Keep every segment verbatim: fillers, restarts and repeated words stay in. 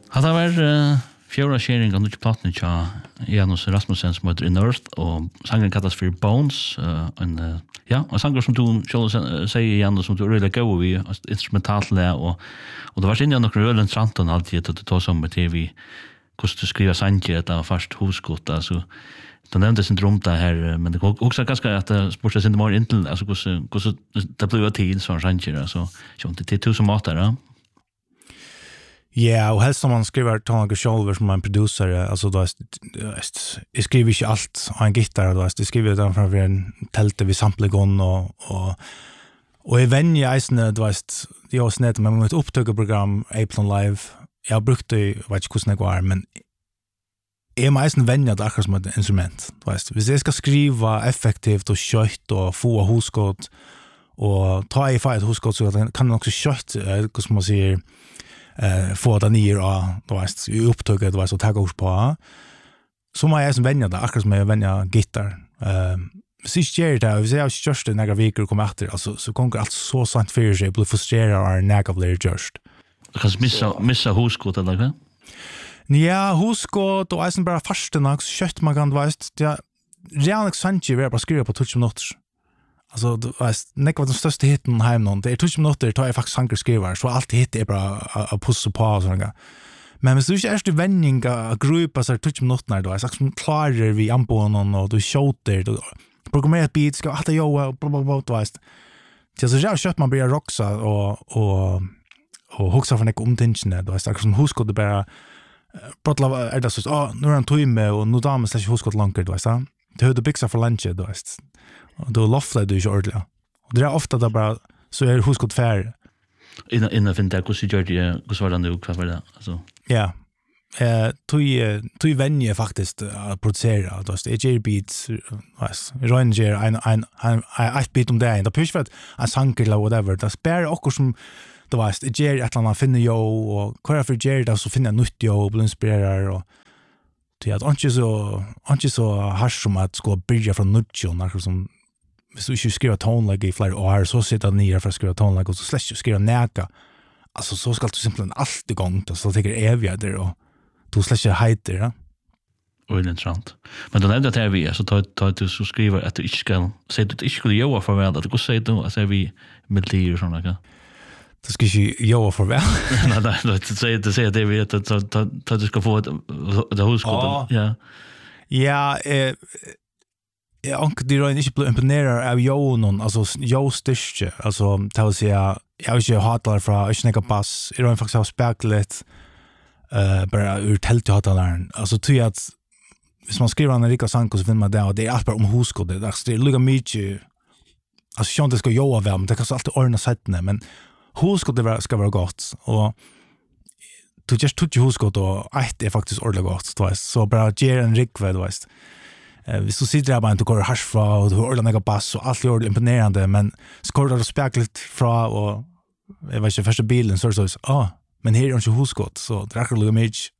Hade var uh, fjärde sharing av nytt platten tja Janus Rasmussen som heter In Earth och sangen kallas för Bones uh, en uh, ja, en sanger som du själv säger Janus som du really go vi instrumentalt där och och det var innan några rullen tranton alltid att ta som med T V kost att skriva sanger det var fast huskott alltså då nämnde sin dröm där här men det också ganska att sporta sin mer intel alltså hur hur det blev tid så sanger alltså så inte till tusen matar ja. Ja, och helst om man skriver tonlager själv som en producer, alltså då är jag skriver inte allt av en gitarr då, jag skriver det framför en tälte vid samplegon och och och i vänja isne då är det jag snett med ett upptagarprogram Ableton Live. Jag brukte vet inte hur det går men är man isne vänja det akkurat som ett instrument, då vet hvis jag ska skriva effektivt och kött och få huskott och ta i fight huskott så att kan också kött hur ska man säga eh få det ner och då vet ju upptaget då så ta oss på så man är som vänner där akkurat som jag vänner gitarr eh sist year där vi har just några veckor kommer efter alltså så kommer allt så sant för sig blir frustrerad och negativt just kan missa missa huskott eller vad ja huskott och är bara fasta nax kött man kan vet ja realt sant ju bara skriva på touch notes. Alltså du vet, nekva den största hitten hem någon. Det är tusen minuter tar jag faktiskt sanger skriver så allt hit är bara att pussa på och sådär. Men hvis du inte är i vändning att grupa så tusen minuter då är sagt som klarar vi ambon och du shooter du programmerar ett beat ska att jag bla bla bla du vet. Det så jag kört man börjar roxa och och och huxa för en omtänksne då är sagt som huskott det bara prata är det så ah nu är en timme och nu damer slash huskott långt då är så. Det hade byxa för lunch då är och då loftar du ju ordentligt. Och det är ofta det bara så är huskott färd. Innan innan finns det också gör det hur var det nu vad var det alltså. Ja. Eh tui tui vänje faktiskt att producera då är J beats vad Ranger en en en ett beat om det. Det push för att en sanker eller whatever. Det spär också som det var ett J att man finner jo och kvar för J då så finner nytt jo och blir inspirerad och det är inte så inte så harsh som att ska börja från nutjon något som hvis du ikke skriver tonelager i flere år, så sitter han nere for å skrive tonelager, og så slett ikke skrive neka. Altså, så skal du simpelthen alt i gang, så det er evigheter, og du slett ikke heiter, ja. Og det er interessant. Men du nevnte at her vi er, så tar du så skriver at du ikke skal, sier du at du ikke skulle gjøre farvel, at du kan si du, at er vi militær og sånn, ikke? Du skal ikke gjøre farvel? Nei, nei, du sier at det er vi, at du skal få et huskott, ja. Ja, eh, jag anker det är inte blir imponerad av Jonon alltså Jo styrke alltså till sig jag har ju hatar från Snäcka bass är det faktiskt har spelat eh bara ur helt hatar alltså tror jag att hvis man skriver en rika sång så finner man det och det är allt bara om huskott det är lugga mycket alltså jag inte ska joa väl men det kan så alltid ordna sättne men huskott det ska vara gott och du just tog ju huskott och det är faktiskt ordentligt gott då så bara ger en rik vad du vet. Eh vi så sitter där bara inte går hash fra och du hör några bass och allt gör det imponerande men skor det speklet fra och jag vet inte första bilen så så ah men här är inte huskott så drar det image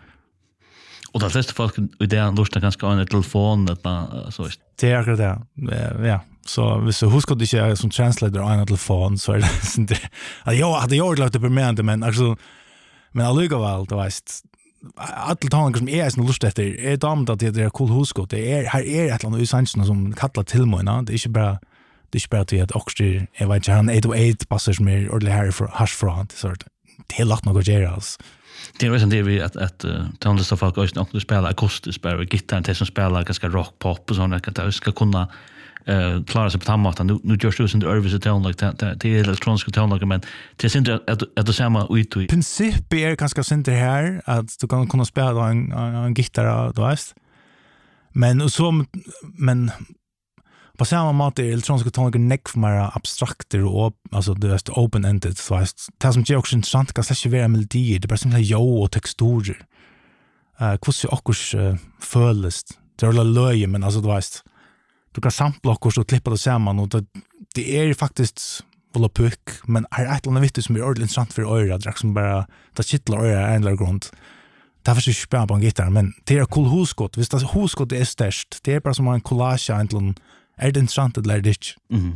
och det flesta folk i det lustar ganska en telefon att man så det är det ja så hvis du huskott inte är som translator en telefon så är det inte att jag hade gjort lite permanent men alltså men allugaväl då vet alla tankar som är sån lust efter är damt att det är cool huskott det är här är ett land i sanchen som kallar till mig det är inte bara det är inte bara att också jag vet inte han åtta och åtta passar som är ordentligt här för hash front så det är lagt något geras det är det vi att att tonlist av folk också också spela akustiskt bara gitarr till som spelar ganska rock pop och sånt att det ska kunna eh klara sig på tammat nu nu görs det så under över tone like det det är elektroniska tone like men det är inte att att det samma ut i princip är ganska center här att du kan kunna spela en en gitarr då vet men så men på samma måte är elektroniska tone like neck för mer abstrakter och alltså det är open ended så vet det som ger också intressant kan släcka vara melodier det är bara som jo och texturer eh hur så också föles det är löje men alltså du vet du kan sampla och så klippa det samman och det, det är faktiskt volla puck men är ett eller annat viktigt som är ordentligt intressant för öra drack som bara det kittlar öra en eller grund därför så spelar på en gitarr men det är cool huskott visst det huskott är störst det är bara som en collage egentligen är det intressant eller det inte mm.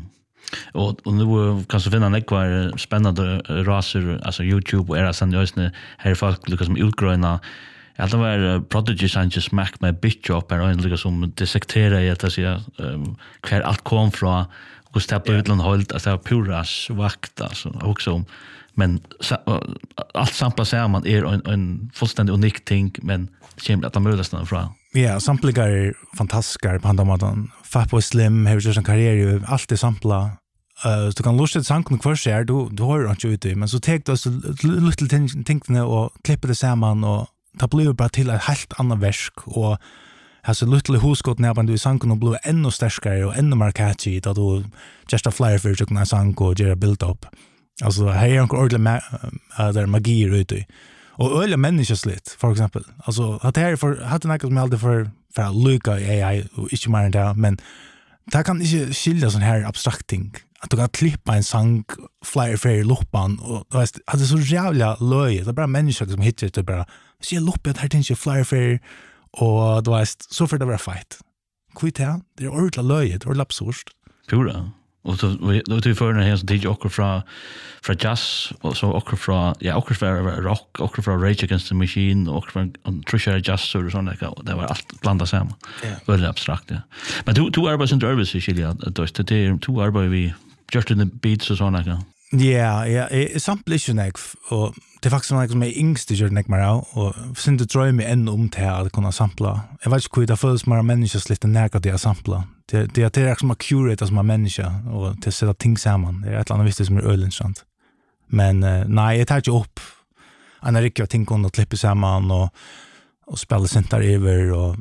Och och nu kan så finna några spännande raser alltså YouTube och era sen just nu här folk liksom utgröna. Jag tror var Prodigy Sanchez Mac med Bitchop är en liksom dissektera i att säga kvar allt kom från och steppa ut och hållt alltså pura svagt alltså också men allt sampla ser man är en, en fullständigt unik ting men kommer att de mötas den från. Ja, sampliga är fantastiska på andra måten. Fatboy Slim har gjort en karriär ju alltid sampla. Uh, du kan lusta ett samkom kvar sig du du har inte ute men så tar du så lite tingene och klipper det samman och ta blir bara till ett helt annat verk och alltså lite huskott när man du sank och blir ännu starkare och ännu mer catchy då du just a flyer för att kunna sank och göra build up. Alltså här är en ordentlig uh, där magi ute. Och öliga människosligt för exempel. Alltså att det här för hade något som alltid för för Luca A I och inte mer än det men det kan inte skilja sån här abstrakt ting. Att du kan klippa en sang flyer för loppan och du vet att det är så jävla löj. Det är bara människor som hittar det bara se loppet att här tänker flyer för och du vet så för det var fight. Quit här. Det är ordentligt löj, det är absurt. Pura. Och så då till för när jag D J också från från jazz och så också från ja också från rock också från Rage Against the Machine och från Trisha Jazz och sånt där det var allt blandat samman. Väldigt abstrakt ja. Men du du arbetar inte över sig Julia då är det två arbetar vi just in the beats och sånt där. Ja, ja, är samplation och det är faktiskt något som är yngst i Jordan Ekmar och sen det drömmer mig ännu om till att kunna sampla. Jag vet inte hur det följs med människor lite nära det att sampla. Det det är det som att curate som en människa och till sätta ting samman. Det är ett annat visst som är ölintressant. Men uh, nej, jag tar inte upp en riktig ting och klippa samman och och spela center över och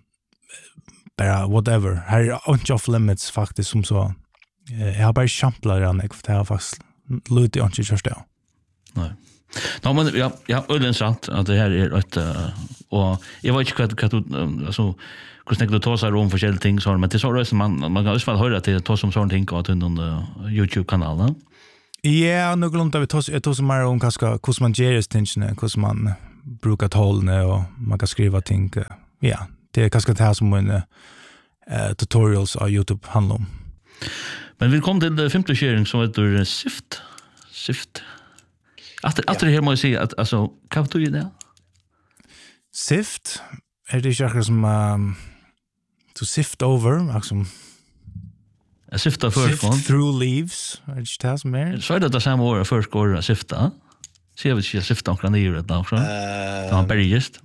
bara whatever. Här är inte off limits faktiskt som så. Jag har bara samplat den för det har faktiskt lite inte just det. Nej. Ja, men ja, ja, ölintressant att det här är ett uh, och jag vet inte vad vad alltså hur snägt du tar sig om för ting så men det så är man man kan ju väl höra till tar som sån ting på den YouTube-kanalen. Ja, nu glömde vi tar tar som mer om kanske hur man ger attention, hur man brukar hålla och man kan skriva ting. Ja, det är kanske det här som en uh, tutorials på YouTube handlar om. Men vi kom till femte sharing som heter Sift. Sift. Att att det här måste jag säga att alltså kan du ju det? Sift är det ju som um, to sift over, liksom a sifta först från through leaves, är det det som är? Så är det det samma år först går att sifta. Ser vi ju sifta omkring det ju då också. Då han bergist.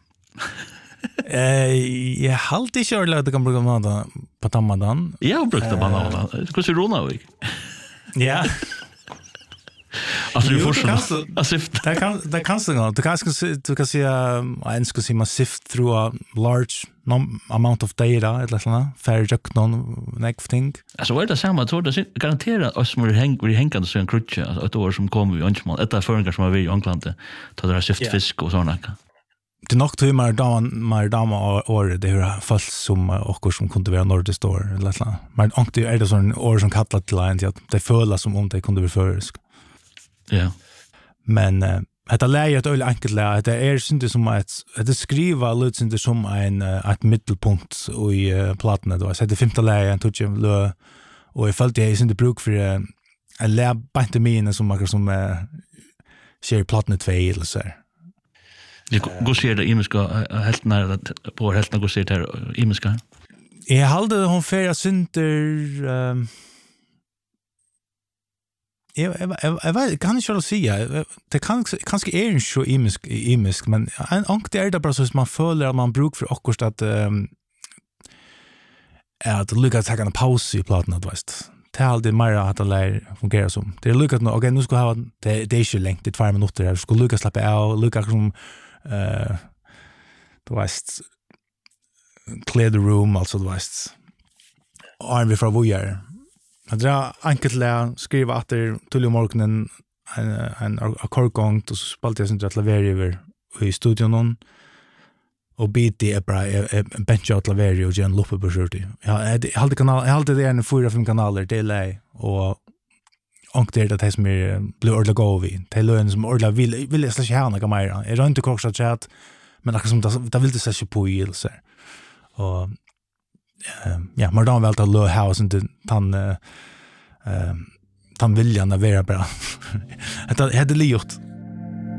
Eh, jag har alltid kört att det kan bruka man på tammadan. Jag brukade man alla. Hur ser rona ut? Ja. Alltså du får så att sift. Det kan det kan så du kan du kan se en ska se man sift through a large amount of data eller såna fair jack någon next thing. Alltså är det samma tror det garanterat oss som häng vi hängande så en krutche alltså ett år som kommer vi inte mal. Ett förringar som vi i Anklante tar det sift fisk och såna. Det nog till mer dagen mer damer år det hur fall som och som kunde vara nordisk store eller så. Men ankte är det sån år som kallat till en att det föll som om det kunde bli försk. Ja. Men uh, det läger ett öl enkelt läge. Det är inte som att det skriva låter inte som en uh, ett mittelpunkt i uh, plattan då. Så det femte läge tog jag lö och jag följde jag inte bruk för uh, en lä pantomime som man som uh, ser plattan två eller så. Det går ser det imiska helt när på helt när går ser det imiska. Jag hade hon färja synter um, Jag jag jag kan inte säga det kan kanske är en så imisk imisk men en ankt är det bara så att man följer att man brukar för akkurat att um, är att lucka ta en paus i plattan att vet. Det är alltid mer att det lär fungera som. Det är luckat nu. Okej, nu ska ha det det är ju längt det två minuter här. Ska lucka släppa av lucka som eh du vet clear the room alltså du vet. Är vi från vojar. Jag drar enkelt lä skriva att det till morgonen en en akkordgång och så spaltar jag sen att lavera över i studion någon och beat är bara en bench att lavera och en loop på skjorti. Ja, jag hade kanal jag hade det en fyra fem kanaler det lä och ankter det att som är blir ordla gå vi. Det lön som ordla vill vill jag släcka härna kan mer. Jag har inte korsat chat men det som det vill det släcka på i så. Och Uh, ja, men då väl att lö house inte tan uh, uh, han viljan att vara bara. Det hade liot.